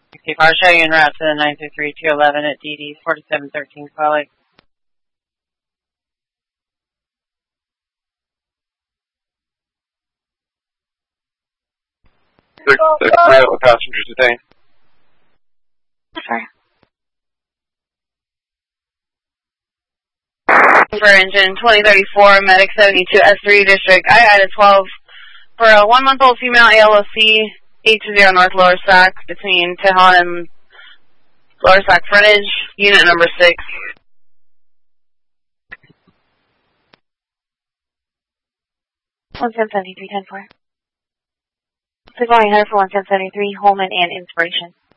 I'll show you en route to the 933-211 at DD 4713 Quality. The crowd passengers detained. Sorry. For engine 2034, Medic 72, S3 District, I-12 for a 1-month-old female ALOC, 820 North Lower Sac, between Tejon and Lower Sac frontage, unit number 6. 11073, 10-4. Going ahead for 11073, Holman and Inspiration.